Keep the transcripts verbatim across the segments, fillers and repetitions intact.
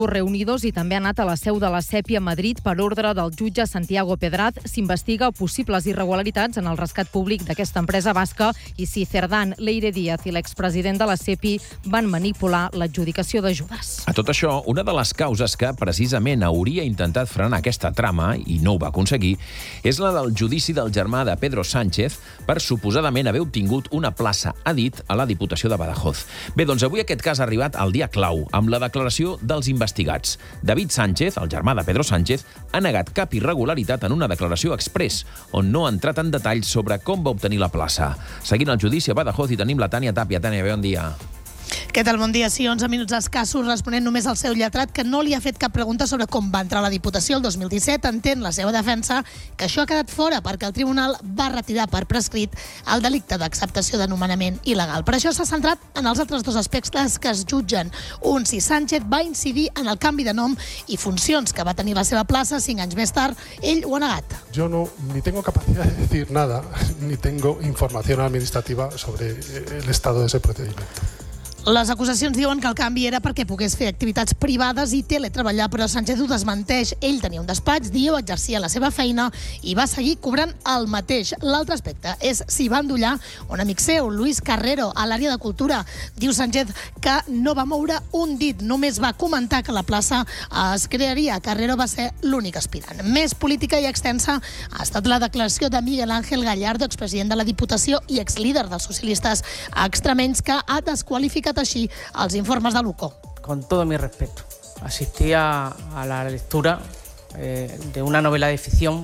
reunidos i també ha anat a la seu de la SEPI a Madrid per ordre del jutge Santiago Pedraz. S'investiga possibles irregularitats en el rescat públic d'aquesta empresa basca i si Cerdán, Leire Díaz i l'expresident de la SEPI van manipular l'adjudicació d'ajudes. A tot això, una de les causes que precisament hauria intentat frenar aquesta trama, i no ho va aconseguir, és la del judici del germà de Pedro Sánchez per suposadament haver obtingut una plaça a dit a la Diputació de Badajoz. Bé, doncs avui aquest cas ha arribat al dia clau, amb la declaració dels investigats. David Sánchez, el germà de Pedro Sánchez, ha negat cap irregularitat en una declaració exprés, on no ha entrat en detalls sobre com va obtenir la plaça. Seguint el judici a Badajoz hi tenim la Tània Tàpia. Tània, bon dia. Què tal? Bon dia. Sí, onze minuts escassos responent només al seu lletrat, que no li ha fet cap pregunta sobre com va entrar a la Diputació el dos mil disset. Entén la seva defensa que això ha quedat fora perquè el tribunal va retirar per prescrit el delicte d'acceptació de nomenament il·legal. Per això s'ha centrat en els altres dos aspectes que es jutgen. Un, si Sánchez va incidir en el canvi de nom i funcions que va tenir la seva plaça cinc anys més tard. Ell ho ha negat. Yo no, ni tengo capacidad de decir nada, ni tengo información administrativa sobre el estado de ese procedimiento. Les acusacions diuen que el canvi era perquè pogués fer activitats privades i teletreballar, però Sánchez ho desmenteix. Ell tenia un despatx, diu, exercia la seva feina i va seguir cobrant el mateix. L'altre aspecte és si va endollar un amic seu, Luis Carrero, a l'àrea de cultura. Diu Sánchez que no va moure un dit, només va comentar que la plaça es crearia. Carrero va ser l'únic aspirant. Més política i extensa ha estat la declaració de Miguel Ángel Gallardo, expresident de la Diputació i exlíder dels socialistes extremenys, que ha desqualificat així els informes de l'U C O. Con todo mi respeto, asistí a, a la lectura eh, de una novela de ficción.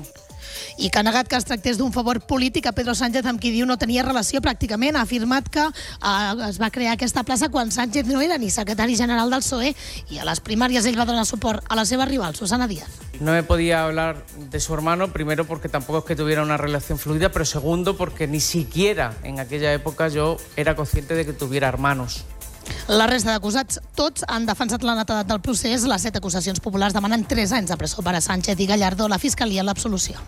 I que ha negat que es tractés d'un favor polític a Pedro Sánchez, amb qui diu no tenia relació pràcticament. Ha afirmat que eh, es va crear aquesta plaça quan Sánchez no era ni secretari general del P S O E i a les primàries ell va donar suport a la seva rival, Susana Díaz. No me podía hablar de su hermano, primero porque tampoco es que tuviera una relación fluida, pero segundo porque ni siquiera en aquella época yo era consciente de que tuviera hermanos. La resta d'acusats, tots han defensat la netedat del procés. Les set acusacions populars demanen tres anys de presó per a Sánchez i Gallardo. La Fiscalia l'absolució.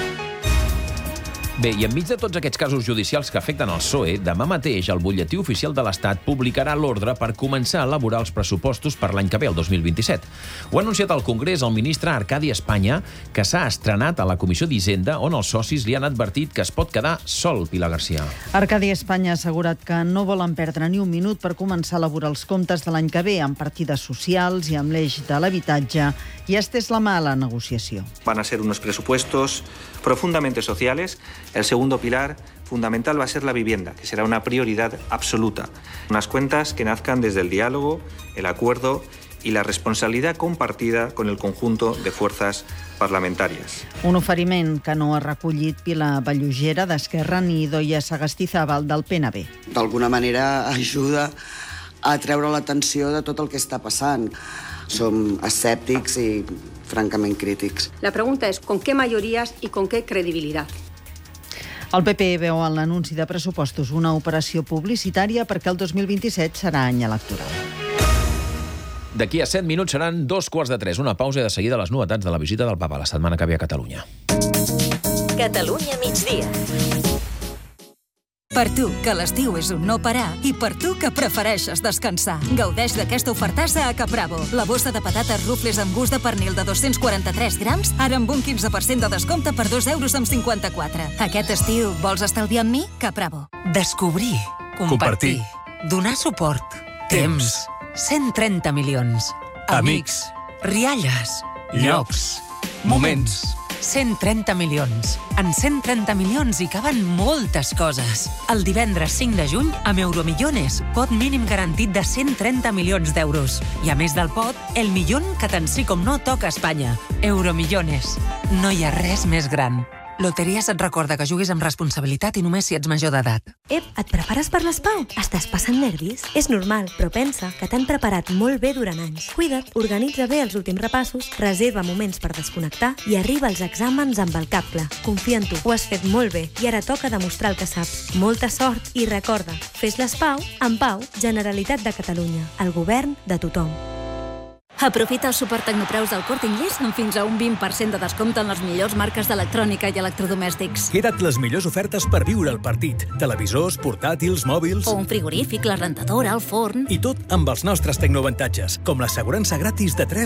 Bé, i enmig de tots aquests casos judicials que afecten el P S O E, demà mateix el butlletí oficial de l'Estat publicarà l'ordre per començar a elaborar els pressupostos per l'any que ve, el dos mil vint-i-set. Ho ha anunciat al Congrés el ministre Arcadi Espanya, que s'ha estrenat a la Comissió d'Hisenda, on els socis li han advertit que es pot quedar sol, Pilar Garcia. Arcadi Espanya ha assegurat que no volen perdre ni un minut per començar a elaborar els comptes de l'any que ve, amb partides socials i amb l'eix de l'habitatge, i ha estès la mà a la negociació. Van a ser unos presupuestos profundamente sociales. El segundo pilar fundamental va a ser la vivienda, que será una prioridad absoluta. Unas cuentas que nazcan desde el diálogo, el acuerdo y la responsabilidad compartida con el conjunto de fuerzas parlamentàries. Un oferiment que no ha recollit Pilar Vallugera d'Esquerra ni Idoia Sagastizabal del P N B. D'alguna manera ajuda a treure l'atenció de tot el que està passant. Som escèptics i francament crítics. La pregunta es ¿con qué mayorías y con qué credibilidad? El P P veu en l'anunci de pressupostos una operació publicitària perquè el dos mil vint-i-set serà any electoral. D'aquí a set minuts seran dos quarts de tres. Una pausa i de seguida les novetats de la visita del papa la setmana que ve a Catalunya. Catalunya migdia. Per tu, que l'estiu és un no parar, i per tu, que prefereixes descansar. Gaudeix d'aquesta ofertassa a Capravo. La bossa de patates rufles amb gust de pernil de dos-cents quaranta-tres grams, ara amb un quinze per cent de descompte per dos euros amb cinquanta-quatre. Aquest estiu, vols estalviar amb mi? Capravo. Descobrir. Compartir. Donar suport. Temps. cent trenta milions. Amics. Rialles. Llocs. Moments. cent trenta milions. En cent trenta milions hi caben moltes coses. El divendres cinc de juny, amb Euromillones, pot mínim garantit de cent trenta milions d'euros. I a més del pot, el millón que tant sí com no toca a Espanya. Euromillones. No hi ha res més gran. Loteries et recorda que juguis amb responsabilitat i només si ets major d'edat. Ep, et prepares per les Pau? Estàs passant nervis? És normal, però pensa que t'han preparat molt bé durant anys. Cuida't, organitza bé els últims repassos, reserva moments per desconnectar i arriba als exàmens amb el cap clar. Confia en tu, ho has fet molt bé i ara toca demostrar el que saps. Molta sort i recorda, fes les Pau amb Pau, Generalitat de Catalunya, el govern de tothom. Aprofita el suport Tecnopreus del Corte Inglés amb fins a un vint per cent de descompte en les millors marques d'electrònica i electrodomèstics. Queda't les millors ofertes per viure el partit. Televisors, portàtils, mòbils... O un frigorífic, la rentadora, el forn... I tot amb els nostres tecnoavantatges, com l'assegurança gratis de tres